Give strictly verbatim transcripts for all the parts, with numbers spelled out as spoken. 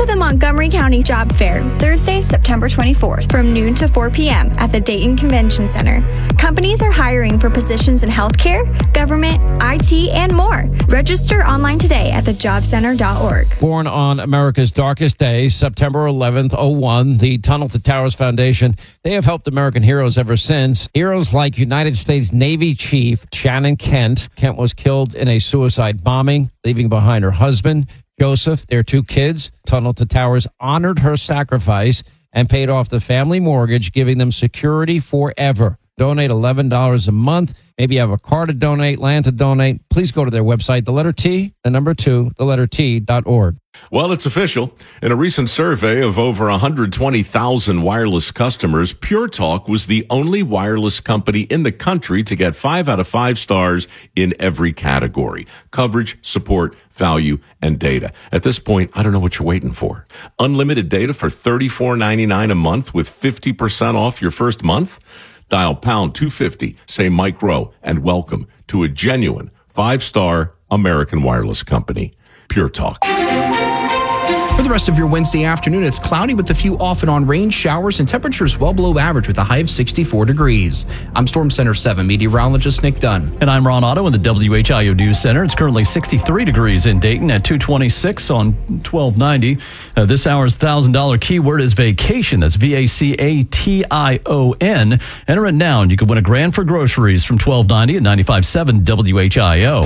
to the Montgomery County Job Fair, Thursday, September twenty-fourth, from noon to four p.m. at the Dayton Convention Center. Companies are hiring for positions in healthcare, government, I T, and more. Register online today at the job center dot org. Born on America's darkest day, September eleventh, oh one, the Tunnel to Towers Foundation, they have helped American heroes ever since. Heroes like United States Navy Chief Shannon Kent. Kent was killed in a suicide bombing, leaving behind her husband, Joseph, their two kids. Tunnel to Towers honored her sacrifice and paid off the family mortgage, giving them security forever. Donate eleven dollars a month. Maybe you have a car to donate, land to donate. Please go to their website, the letter T, the number two, the letter T dot org. Well, it's official. In a recent survey of over one hundred twenty thousand wireless customers, Pure Talk was the only wireless company in the country to get five out of five stars in every category: coverage, support, value, and data. At this point, I don't know what you're waiting for. Unlimited data for thirty-four ninety-nine a month with fifty percent off your first month? Dial pound two fifty, say Mike Rowe, and welcome to a genuine five-star American wireless company, Pure Talk. For the rest of your Wednesday afternoon, it's cloudy with a few off and on rain showers and temperatures well below average with a high of sixty-four degrees. I'm Storm Center seven meteorologist Nick Dunn. And I'm Ron Otto in the W H I O News Center. It's currently sixty-three degrees in Dayton at two twenty-six on twelve ninety. Uh, this hour's one thousand dollars keyword is vacation. That's V A C A T I O N. Enter it now and you can win a grand for groceries from twelve ninety at ninety-five point seven W H I O.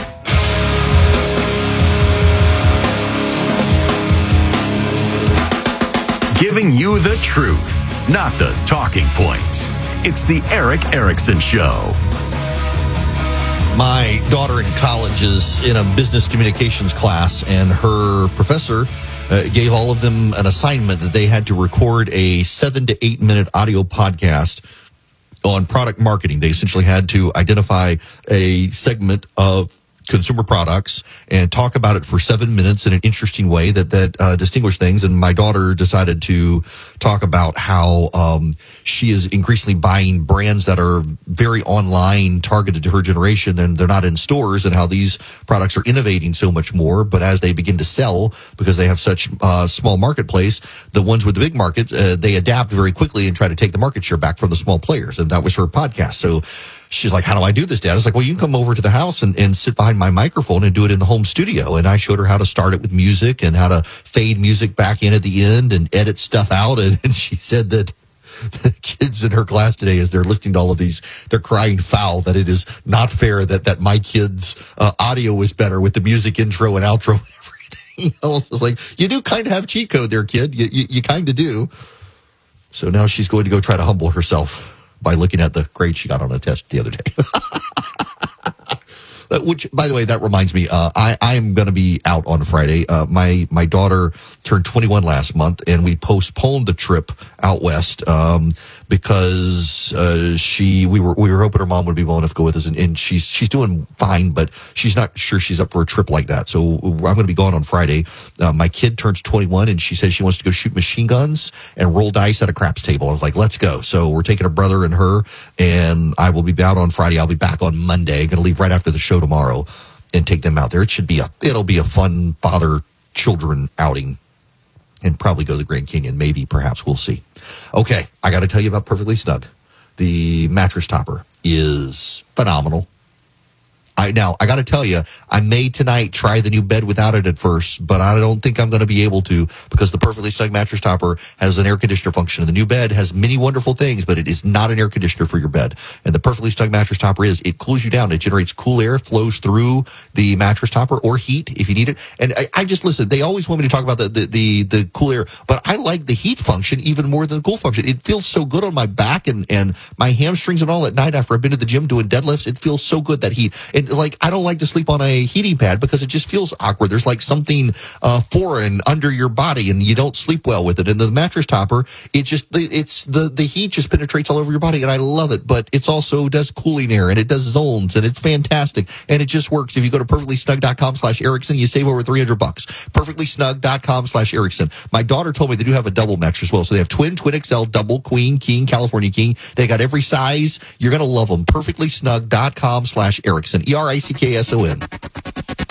Giving you the truth, not the talking points. It's the Eric Erickson Show. My daughter in college is in a business communications class, and her professor uh, gave all of them an assignment that they had to record a seven to eight minute audio podcast on product marketing. They essentially had to identify a segment of consumer products and talk about it for seven minutes in an interesting way that that uh, distinguished things. And my daughter decided to talk about how um, she is increasingly buying brands that are very online, targeted to her generation, and they're not in stores, and how these products are innovating so much more. But as they begin to sell, because they have such uh, small marketplace, the ones with the big market, uh, they adapt very quickly and try to take the market share back from the small players. And that was her podcast. So she's like, how do I do this, Dad? I was like, well, you can come over to the house and, and sit behind my microphone and do it in the home studio. And I showed her how to start it with music and how to fade music back in at the end and edit stuff out. And, and she said that the kids in her class today, as they're listening to all of these, they're crying foul that it is not fair that, that my kids' uh, audio is better with the music intro and outro and everything else. It's like, you do kind of have cheat code there, kid. You, you, you kind of do. So now she's going to go try to humble herself by looking at the grade she got on a test the other day. Which, by the way, that reminds me, uh, I, I am going to be out on Friday. Uh, my, my daughter turned twenty-one last month, and we postponed the trip out west, um, because, uh, she, we were, we were hoping her mom would be willing enough to go with us, and, and she's, she's doing fine, but she's not sure she's up for a trip like that. So I'm going to be gone on Friday. Uh, my kid turns twenty-one, and she says she wants to go shoot machine guns and roll dice at a craps table. I was like, let's go. So we're taking a brother and her, and I will be out on Friday. I'll be back on Monday. Going to leave right after the show tomorrow and take them out there. It should be a, it'll be a fun father-children outing, and probably go to the Grand Canyon. Maybe, perhaps, we'll see. Okay, I got to tell you about Perfectly Snug. The mattress topper is phenomenal. I, now, I got to tell you, I may tonight try the new bed without it at first, but I don't think I'm going to be able to, because the Perfectly Snug mattress topper has an air conditioner function. And the new bed has many wonderful things, but it is not an air conditioner for your bed. And the Perfectly Snug mattress topper is, it cools you down. It generates cool air, flows through the mattress topper, or heat if you need it. And I, I just, listen, they always want me to talk about the, the, the, the cool air, but I like the heat function even more than the cool function. It feels so good on my back and, and my hamstrings and all at night after I've been to the gym doing deadlifts. It feels so good, that heat. And like, I don't like to sleep on a heating pad because it just feels awkward. There's like something uh, foreign under your body, and you don't sleep well with it. And the mattress topper, it just, it's the, the heat just penetrates all over your body, and I love it. But it's also does cooling air, and it does zones, and it's fantastic. And it just works. If you go to perfectlysnug.com slash Erickson, you save over three hundred bucks. perfectlysnug.com slash Erickson. My daughter told me they do have a double mattress as well. So they have twin, twin X L, double, queen, king, California king. They got every size. You're going to love them. perfectlysnug.com slash Erickson. E R I C K S O N.